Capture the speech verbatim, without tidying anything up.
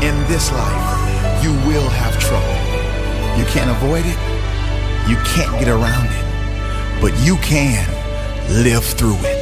In this life, you will have trouble. You can't avoid it. You can't get around it. But you can live through it.